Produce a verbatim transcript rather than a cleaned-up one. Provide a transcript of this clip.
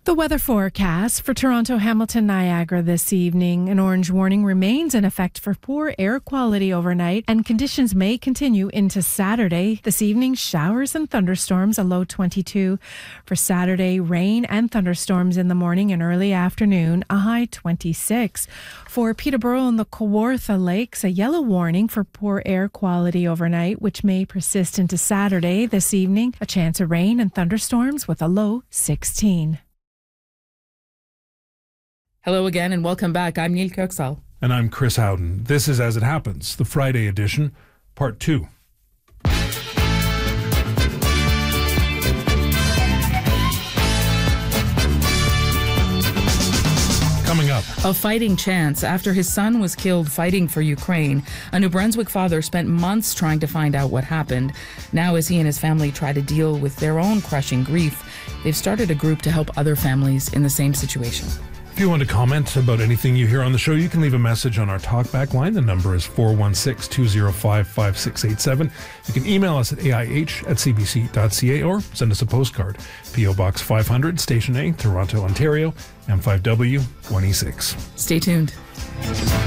The weather forecast for Toronto, Hamilton, Niagara this evening. An orange warning remains in effect for poor air quality overnight, and conditions may continue into Saturday. This evening, showers and thunderstorms, a low twenty-two. For Saturday, rain and thunderstorms in the morning and early afternoon, a high twenty-six. For Peterborough and the Kawartha Lakes, a yellow warning for poor air quality overnight, which may persist into Saturday. This evening, a chance of rain and thunderstorms with a low sixteen. Hello again and welcome back. I'm Neil Kirksall. And I'm Chris Howden. This is As It Happens, the Friday edition, part two. Coming up. A fighting chance after his son was killed fighting for Ukraine. A New Brunswick father spent months trying to find out what happened. Now, as he and his family try to deal with their own crushing grief, they've started a group to help other families in the same situation. If you want to comment about anything you hear on the show, you can leave a message on our talkback line. The number is four one six, two oh five, five six eight seven. You can email us at A I H at C B C dot C A or send us a postcard. P O Box five hundred, Station A, Toronto, Ontario, M five W one E six. Stay tuned.